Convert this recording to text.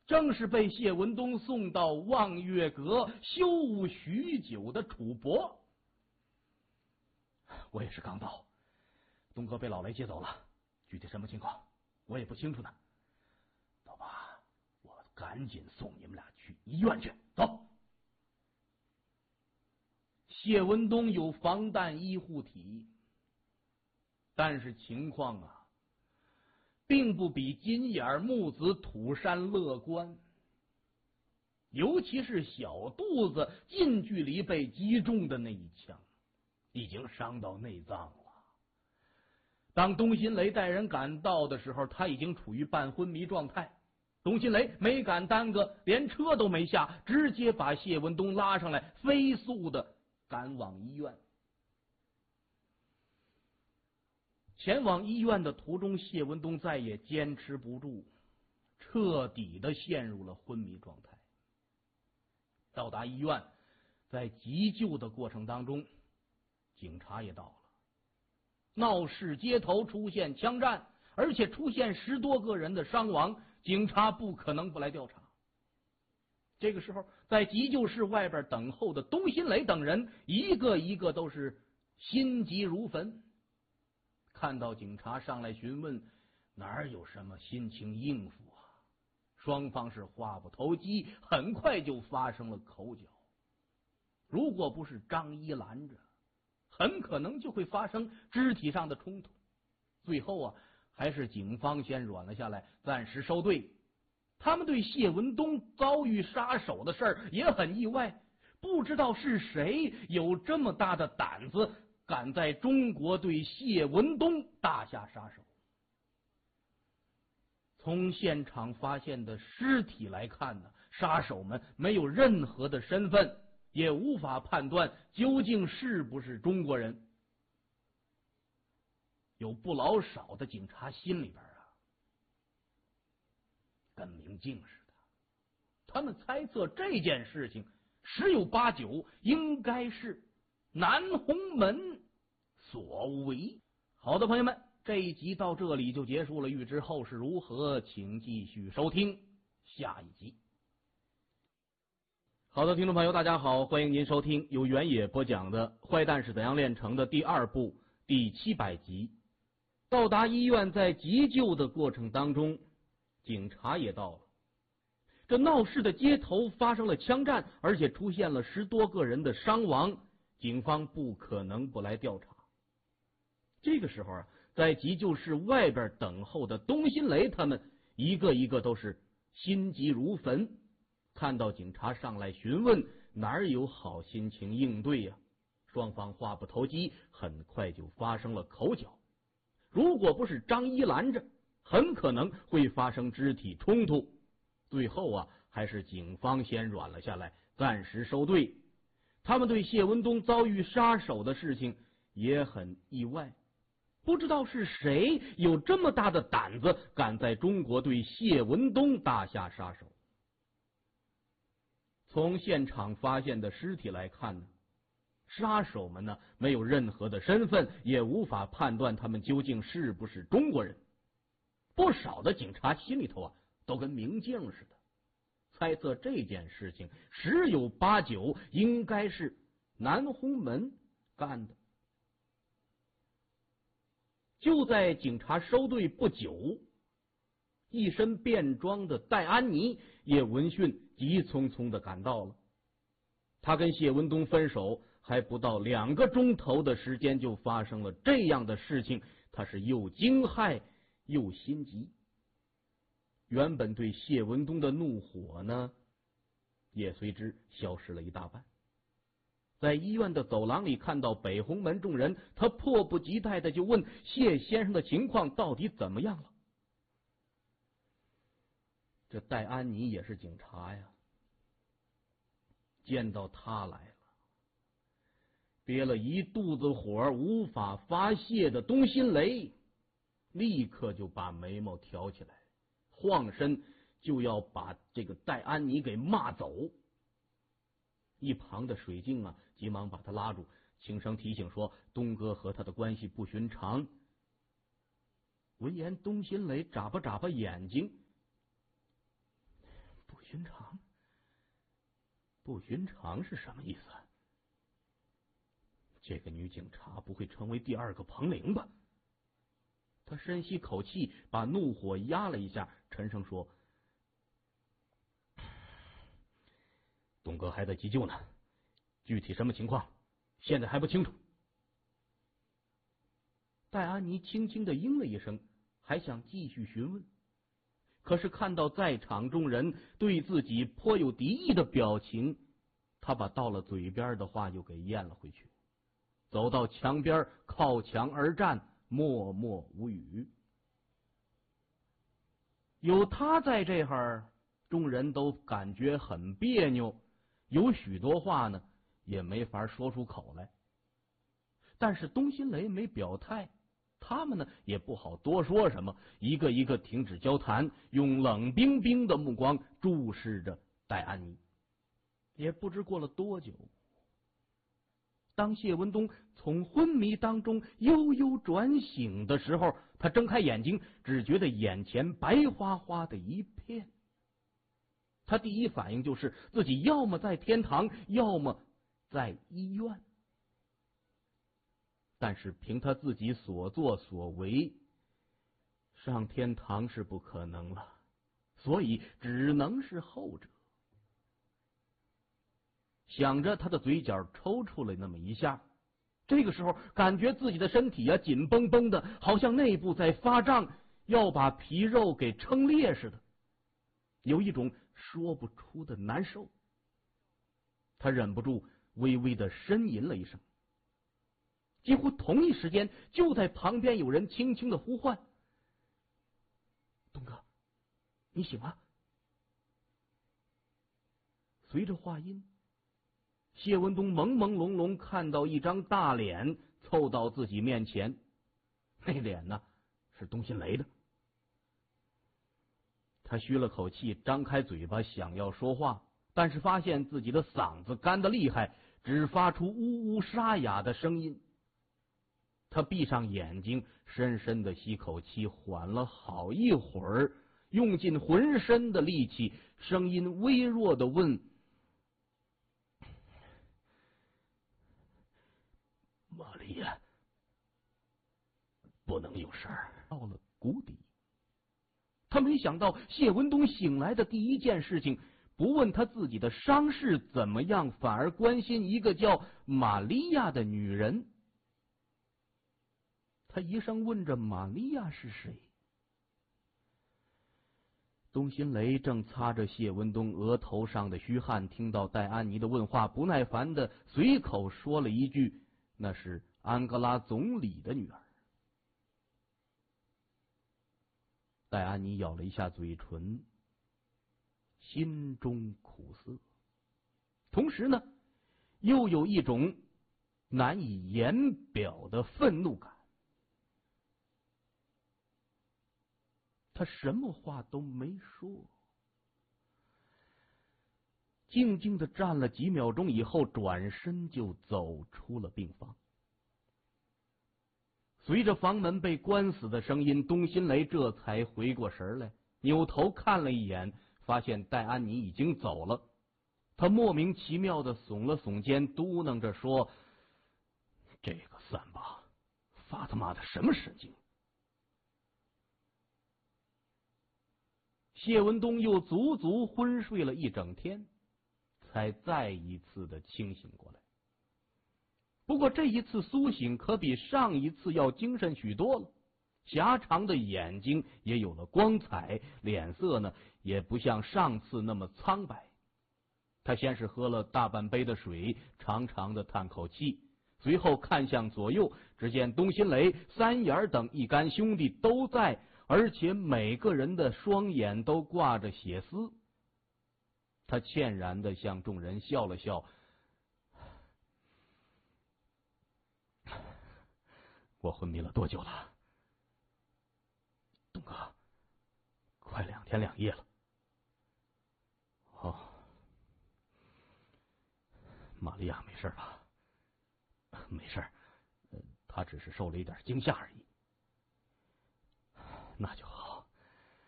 正是被谢文东送到望月阁休务许久的楚伯。我也是刚到，东哥被老雷接走了，具体什么情况我也不清楚呢。走吧，我赶紧送你们俩去医院去。走。谢文东有防弹医护体，但是情况并不比金眼木子土山乐观，尤其是小肚子近距离被击中的那一枪，已经伤到内脏了。当东新雷带人赶到的时候，他已经处于半昏迷状态。东新雷没敢耽搁，连车都没下，直接把谢文东拉上来，飞速的赶往医院。前往医院的途中，谢文东再也坚持不住，彻底的陷入了昏迷状态。到达医院，在急救的过程当中，警察也到了。闹市街头出现枪战，而且出现10多个人的伤亡，警察不可能不来调查。这个时候，在急救室外边等候的东新雷等人，一个一个都是心急如焚。看到警察上来询问，哪有什么心情应付啊？双方是话不投机，很快就发生了口角。如果不是张一拦着，很可能就会发生肢体上的冲突。最后还是警方先软了下来，暂时收队。他们对谢文东遭遇杀手的事儿也很意外，不知道是谁有这么大的胆子，敢在中国对谢文东大下杀手。从现场发现的尸体来看呢，杀手们没有任何的身份，也无法判断究竟是不是中国人。有不老少的警察心里边跟明镜似的，他们猜测这件事情十有八九应该是南红门所为。好的，朋友们，这一集到这里就结束了，欲知后事如何，请继续收听下一集。好的，听众朋友大家好，欢迎您收听由原野播讲的《坏蛋是怎样炼成的》第2部第700集。到达医院，在急救的过程当中，警察也到了。这闹市的街头发生了枪战，而且出现了10多个人的伤亡，警方不可能不来调查。这个时候在急救室外边等候的东新雷他们一个一个都是心急如焚，看到警察上来询问，哪有好心情应对呀？双方话不投机，很快就发生了口角。如果不是张一拦着，很可能会发生肢体冲突。最后还是警方先软了下来，暂时收队。他们对谢文东遭遇杀手的事情也很意外，不知道是谁有这么大的胆子，敢在中国对谢文东大下杀手。从现场发现的尸体来看呢，杀手们呢没有任何的身份，也无法判断他们究竟是不是中国人。不少的警察心里头都跟明镜似的，猜测这件事情十有八九应该是南红门干的。就在警察收队不久，一身便装的戴安妮也闻讯急匆匆的赶到了。他跟谢文东分手还不到2个钟头的时间，就发生了这样的事情，他是又惊骇又心急。原本对谢文东的怒火呢，也随之消失了一大半。在医院的走廊里看到北红门众人，他迫不及待的就问谢先生的情况到底怎么样了。这戴安妮也是警察呀，见到他来了，憋了一肚子火无法发泄的东新雷立刻就把眉毛挑起来，晃身就要把这个戴安妮给骂走。一旁的水镜急忙把他拉住，轻声提醒说东哥和他的关系不寻常。闻言，东新雷眨巴眨巴眼睛， 寻常？不寻常是什么意思？这个女警察不会成为第二个彭玲吧？他深吸口气，把怒火压了一下，沉声说：“东哥还在急救呢，具体什么情况，现在还不清楚。”戴安妮轻轻的应了一声，还想继续询问，可是看到在场众人对自己颇有敌意的表情，他把到了嘴边的话又给咽了回去，走到墙边，靠墙而站，默默无语。有他在这儿，众人都感觉很别扭，有许多话呢也没法说出口来。但是东新雷没表态，他们呢也不好多说什么，一个一个停止交谈，用冷冰冰的目光注视着戴安妮。也不知过了多久，当谢文东从昏迷当中悠悠转醒的时候，他睁开眼睛，只觉得眼前白花花的一片。他第一反应就是自己要么在天堂，要么在医院。但是凭他自己所作所为，上天堂是不可能了，所以只能是后者。想着，他的嘴角抽搐了那么一下，这个时候感觉自己的身体紧绷绷的，好像内部在发胀，要把皮肉给撑裂似的，有一种说不出的难受。他忍不住微微的呻吟了一声。几乎同一时间，就在旁边有人轻轻的呼唤：“东哥，你醒了。”随着话音，谢文东朦朦胧胧看到一张大脸凑到自己面前，那脸呢是东新雷的。他吁了口气，张开嘴巴想要说话，但是发现自己的嗓子干得厉害，只发出呜呜沙哑的声音。他闭上眼睛，深深的吸口气，缓了好一会儿，用尽浑身的力气，声音微弱的问：“玛丽亚，不能有事儿。”到了谷底，他没想到谢文东醒来的第一件事情，不问他自己的伤势怎么样，反而关心一个叫玛利亚的女人。他一声问着：“玛利亚是谁？”东新雷正擦着谢文东额头上的虚汗，听到戴安妮的问话，不耐烦的随口说了一句：“那是安哥拉总理的女儿。”戴安妮咬了一下嘴唇，心中苦涩，同时呢，又有一种难以言表的愤怒感。他什么话都没说，静静的站了几秒钟以后，转身就走出了病房。随着房门被关死的声音，东新雷这才回过神来，扭头看了一眼，发现戴安妮已经走了。他莫名其妙的耸了耸肩，嘟囔着说：“这个三八发他妈的什么神经！”谢文东又足足昏睡了一整天，才再一次的清醒过来。不过这一次苏醒可比上一次要精神许多了，狭长的眼睛也有了光彩，脸色呢也不像上次那么苍白。他先是喝了大半杯的水，长长的叹口气，随后看向左右，只见东新雷、三眼等一干兄弟都在，而且每个人的双眼都挂着血丝。他歉然的向众人笑了笑：“我昏迷了多久了？东哥，快2天2夜了。”哦，玛利亚没事吧？没事，她只是受了一点惊吓而已。那就好。